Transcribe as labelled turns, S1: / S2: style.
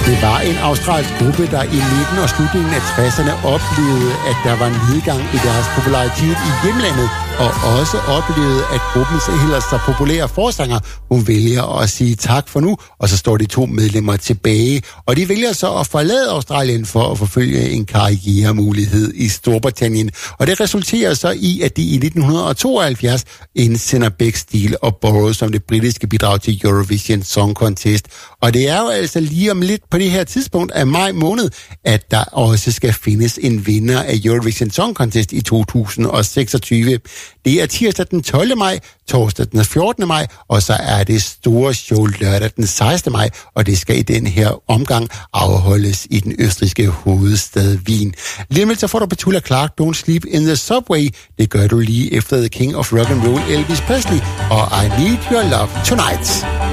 S1: Det var en australsk gruppe, der i midten og slutningen af 60'erne oplevede, at der var en nedgang i deres popularitet i hjemlandet, og også oplevede, at gruppens ellers så populære forsanger, hun vælger at sige tak for nu, og så står de 2 medlemmer tilbage. Og de vælger så at forlade Australien for at forfølge en karrieremulighed i Storbritannien. Og det resulterer så i, at de i 1972 indsender Beck, Steele og Burrows som det britiske bidrag til Eurovision Song Contest. Og det er jo altså lige om lidt på det her tidspunkt af maj måned, at der også skal findes en vinder af Eurovision Song Contest i 2026. Det er tirsdag den 12. maj, torsdag den 14. maj, og så er det store show lørdag den 16. maj, og det skal i den her omgang afholdes i den østrigske hovedstad Wien. Lige med så får du Petula Clark, Don't Sleep in the Subway. Det gør du lige efter The King of Rock and Roll, Elvis Presley, og I Need Your Love Tonight.